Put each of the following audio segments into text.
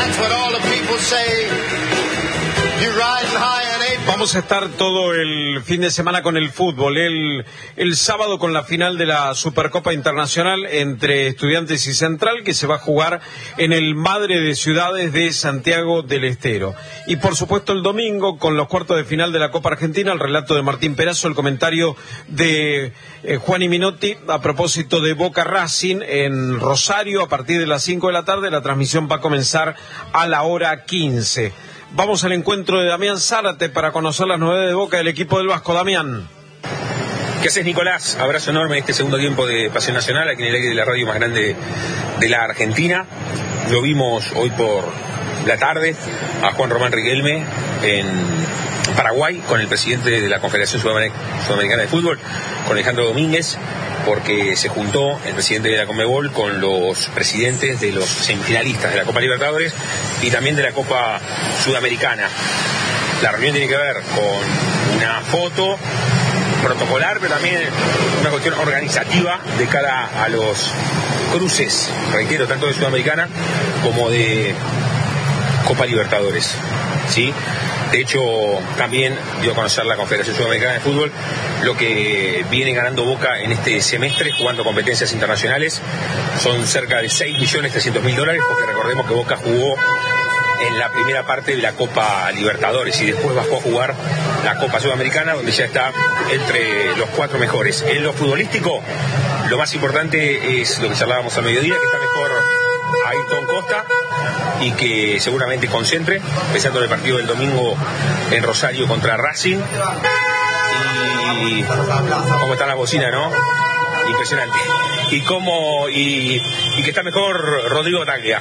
That's what all the people say. You're riding high in April. Vamos a estar todo el fin de semana con el fútbol. El sábado con la final de la Supercopa Internacional entre Estudiantes y Central, que se va a jugar en el Madre de Ciudades de Santiago del Estero. Y por supuesto el domingo con los cuartos de final de la Copa Argentina, el relato de Martín Perazo, el comentario de Juan Minotti a propósito de Boca Racing en Rosario a partir de las 5 de la tarde. La transmisión va a comenzar a la hora 15. Vamos al encuentro de Damián Zárate para conocer las novedades de Boca del equipo del Vasco. Damián. ¿Qué haces, Nicolás? Abrazo enorme en este segundo tiempo de Pasión Nacional, aquí en el aire de la radio más grande de la Argentina. Lo vimos hoy por la tarde a Juan Román Riquelme en Paraguay con el presidente de la Confederación Sudamericana de Fútbol, con Alejandro Domínguez, porque se juntó el presidente de la Conmebol con los presidentes de los semifinalistas de la Copa Libertadores y también de la Copa Sudamericana. La reunión tiene que ver con una foto protocolar, pero también una cuestión organizativa de cara a los cruces, reitero, tanto de Sudamericana como de Copa Libertadores, ¿sí? De hecho, también dio a conocer la Confederación Sudamericana de Fútbol lo que viene ganando Boca en este semestre jugando competencias internacionales. Son cerca de $6.300.000, porque recordemos que Boca jugó en la primera parte de la Copa Libertadores y después bajó a jugar la Copa Sudamericana, donde ya está entre los 4 mejores. En lo futbolístico, lo más importante es lo que charlábamos al mediodía, que está mejor Ayrton Costa y que seguramente concentre, pensando en el partido del domingo en Rosario contra Racing. Y cómo está la bocina, ¿no? Impresionante. Y que está mejor Rodrigo Bataglia,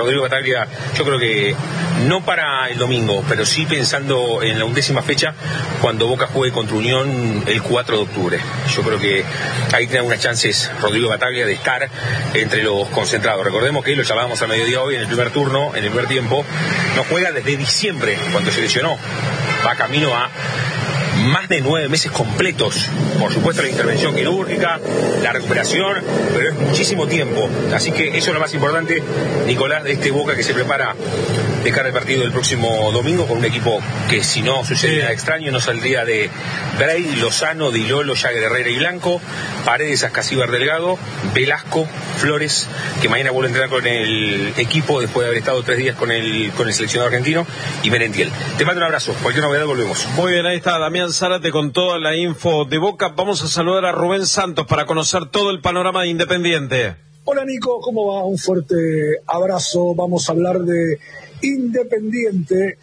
yo creo que no para el domingo, pero sí pensando en la 11ª fecha, cuando Boca juegue contra Unión el 4 de octubre. Yo creo que ahí tiene algunas chances Rodrigo Bataglia de estar entre los concentrados. Recordemos que lo llamábamos al mediodía hoy en el primer turno, en el primer tiempo. No juega desde diciembre, cuando se lesionó. Va camino a más de 9 meses completos. Por supuesto la intervención quirúrgica, la recuperación, pero es muchísimo tiempo. Así que eso es lo más importante, Nicolás, de este Boca que se prepara de cara al partido del próximo domingo con un equipo que, si no sucede nada extraño, no saldría de Bray, Lozano, Di Lolo, Jagger, Herrera y Blanco, Paredes, Ascasíbar, Delgado, Velasco, Flores, que mañana vuelve a entrenar con el equipo después de haber estado 3 días con el seleccionado argentino, y Merentiel. Te mando un abrazo, cualquier novedad volvemos. Muy bien, ahí está Damián Zárate con toda la info de Boca. Vamos a saludar a Rubén Santos para conocer todo el panorama de Independiente. Hola Nico, ¿cómo va? Un fuerte abrazo. Vamos a hablar de Independiente,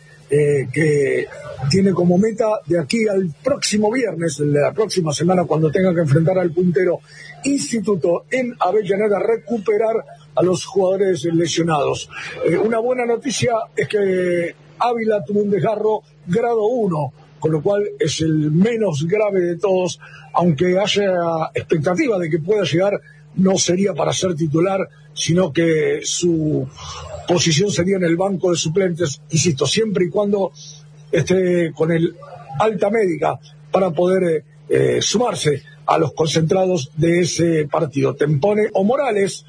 que tiene como meta de aquí al próximo viernes, de la próxima semana, cuando tenga que enfrentar al puntero Instituto en Avellaneda, recuperar a los jugadores lesionados. Una buena noticia es que Ávila tuvo un desgarro grado 1, con lo cual es el menos grave de todos, aunque haya expectativa de que pueda llegar. No sería para ser titular, sino que su posición sería en el banco de suplentes, insisto, siempre y cuando esté con el alta médica para poder sumarse a los concentrados de ese partido. Tempone o Morales,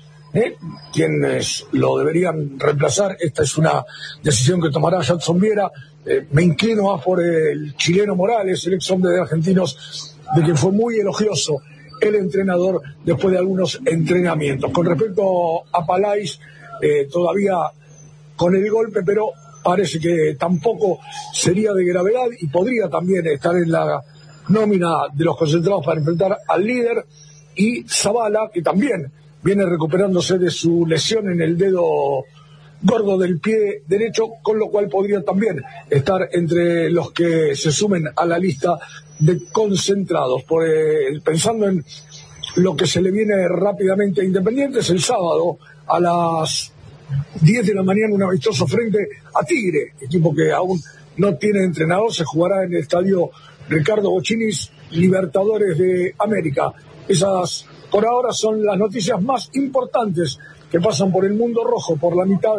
quienes lo deberían reemplazar. Esta es una decisión que tomará Jadson Viera. Me inclino más por el chileno Morales, el ex hombre de Argentinos, de quien fue muy elogioso el entrenador después de algunos entrenamientos. Con respecto a Palais, todavía con el golpe, pero parece que tampoco sería de gravedad y podría también estar en la nómina de los concentrados para enfrentar al líder. Y Zavala, que también viene recuperándose de su lesión en el dedo gordo del pie derecho, con lo cual podría también estar entre los que se sumen a la lista de concentrados. Pensando en lo que se le viene rápidamente a Independiente, es el sábado a las 10 de la mañana un amistoso frente a Tigre, equipo que aún no tiene entrenador. Se jugará en el estadio Ricardo Boccinis, Libertadores de América. Esas por ahora son las noticias más importantes que pasan por el mundo rojo, por la mitad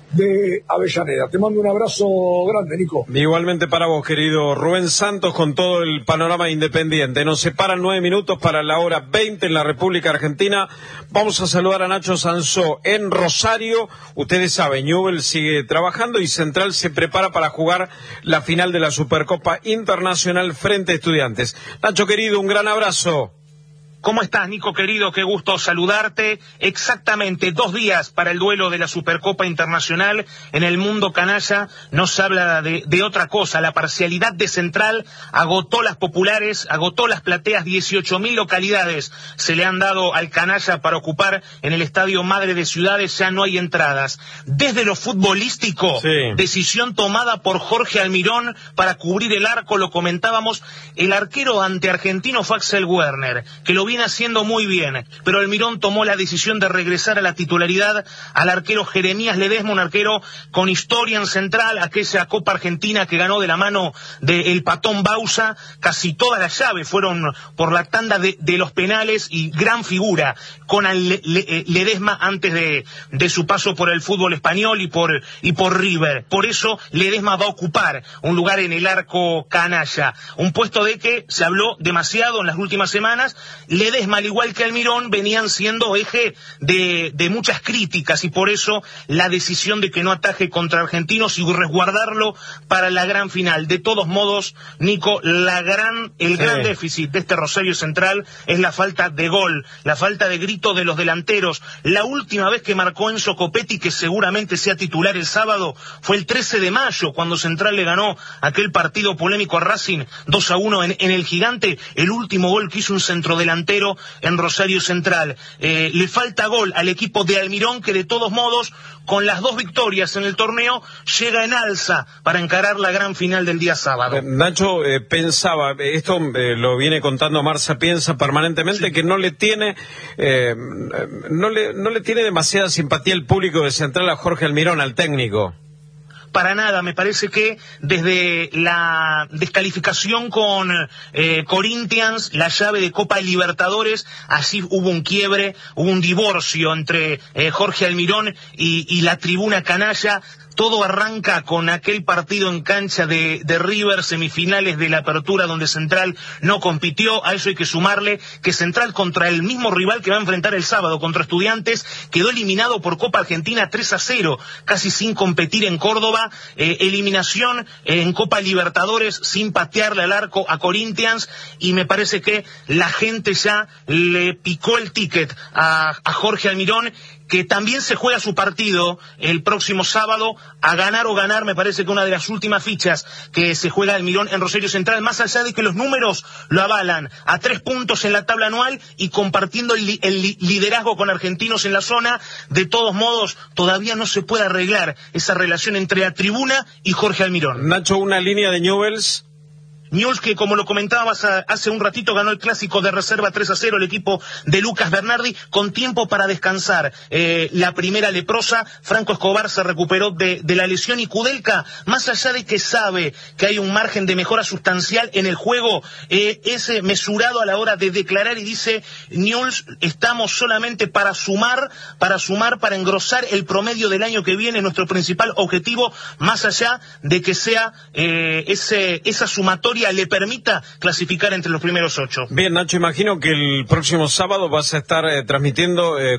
de Avellaneda. Te mando un abrazo grande, Nico. Igualmente para vos, querido Rubén Santos, con todo el panorama Independiente. Nos separan 9 minutos para la hora 20 en la República Argentina. Vamos a saludar a Nacho Sansó en Rosario. Ustedes saben, Newell's sigue trabajando y Central se prepara para jugar la final de la Supercopa Internacional frente a Estudiantes. Nacho, querido, un gran abrazo. ¿Cómo estás, Nico, querido? Qué gusto saludarte. Exactamente 2 días para el duelo de la Supercopa Internacional. En el mundo canalla no se habla de otra cosa. La parcialidad de Central agotó las populares, agotó las plateas. 18.000 localidades se le han dado al canalla para ocupar en el Estadio Madre de Ciudades. Ya no hay entradas. Desde lo futbolístico, sí. Decisión tomada por Jorge Almirón para cubrir el arco. Lo comentábamos, el arquero ante Argentino fue Axel Werner, que lo viene haciendo muy bien, pero Almirón tomó la decisión de regresar a la titularidad al arquero Jeremías Ledesma, un arquero con historia en Central, aquella Copa Argentina que ganó de la mano del Patón Bausa. Casi todas las llaves fueron por la tanda de los penales, y gran figura con Ledesma antes de su paso por el fútbol español y por River. Por eso Ledesma va a ocupar un lugar en el arco canalla, un puesto de que se habló demasiado en las últimas semanas. Ledesma, al igual que Almirón, venían siendo eje de muchas críticas, y por eso la decisión de que no ataje contra Argentinos y resguardarlo para la gran final. De todos modos, Nico, el gran déficit de este Rosario Central es la falta de gol, la falta de grito de los delanteros. La última vez que marcó Enzo Copetti, que seguramente sea titular el sábado, fue el 13 de mayo, cuando Central le ganó aquel partido polémico a Racing 2-1 en el Gigante. El último gol que hizo un centrodelantero en Rosario Central. Le falta gol al equipo de Almirón, que de todos modos, con las 2 victorias en el torneo, llega en alza para encarar la gran final del día sábado. Nacho, pensaba, esto lo viene contando Marza Piensa permanentemente, sí, que no le tiene demasiada simpatía el público de Central a Jorge Almirón, al técnico. Para nada, me parece que desde la descalificación con Corinthians, la llave de Copa Libertadores, así hubo un quiebre, hubo un divorcio entre Jorge Almirón y la tribuna canalla. Todo arranca con aquel partido en cancha de River, semifinales de la Apertura, donde Central no compitió. A eso hay que sumarle que Central, contra el mismo rival que va a enfrentar el sábado, contra Estudiantes, quedó eliminado por Copa Argentina 3-0, casi sin competir en Córdoba. Eliminación en Copa Libertadores sin patearle al arco a Corinthians, y me parece que la gente ya le picó el ticket a Jorge Almirón, que también se juega su partido el próximo sábado, a ganar o ganar. Me parece que una de las últimas fichas que se juega Almirón en Rosario Central, más allá de que los números lo avalan, a 3 puntos en la tabla anual y compartiendo el liderazgo con Argentinos en la zona. De todos modos, todavía no se puede arreglar esa relación entre la tribuna y Jorge Almirón. Nacho, una línea de Newell's. Newell's, que como lo comentábamos hace un ratito, ganó el clásico de reserva 3-0 el equipo de Lucas Bernardi, con tiempo para descansar la primera leprosa. Franco Escobar se recuperó de la lesión, y Kudelka, más allá de que sabe que hay un margen de mejora sustancial en el juego, es mesurado a la hora de declarar y dice: Newell's, estamos solamente para sumar, para engrosar el promedio del año que viene, nuestro principal objetivo, más allá de que sea esa sumatoria le permita clasificar entre los primeros 8. Bien, Nacho, imagino que el próximo sábado vas a estar transmitiendo